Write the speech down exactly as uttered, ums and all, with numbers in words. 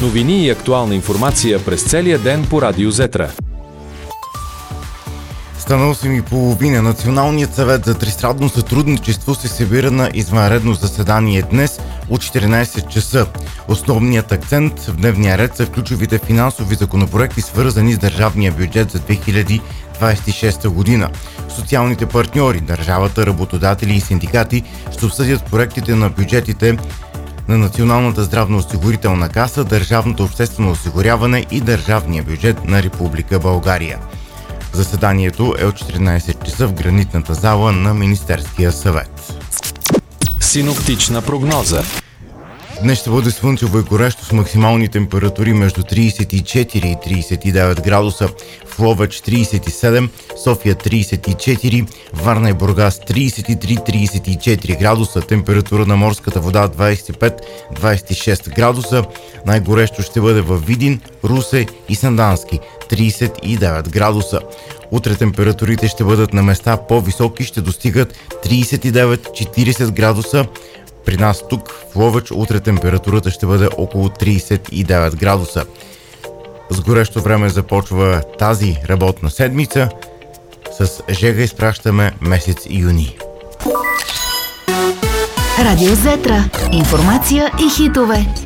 Новини и актуална информация през целия ден по Радио Зетра. Стана осем и половина. Националният съвет за тристранно сътрудничество се събира на извънредно заседание днес от четиринайсет часа. Основният акцент в дневния ред са ключовите финансови законопроекти, свързани с държавния бюджет за две хиляди двайсет и шеста година. Социалните партньори, държавата, работодатели и синдикати ще обсъдят проектите на бюджетите на Националната здравноосигурителна каса, Държавното обществено осигуряване и Държавния бюджет на Република България. Заседанието е от четиринайсет часа в гранитната зала на Министерския съвет. Синоптична прогноза. Днес ще бъде слънчево и горещо с максимални температури между трийсет и четири и трийсет и девет градуса. В Ловеч трийсет и седем, София трийсет и четири, Варна и Бургас трийсет и три до трийсет и четири градуса. Температура на морската вода двайсет и пет до двайсет и шест градуса. Най-горещо ще бъде във Видин, Русе и Сандански трийсет и девет градуса. Утре температурите ще бъдат на места по-високи, ще достигат трийсет и девет до четирийсет градуса. При нас тук в Ловеч утре температурата ще бъде около трийсет и девет градуса. С горещо време започва тази работна седмица. С жега изпращаме месец юни. Радио Зетра. Информация и хитове.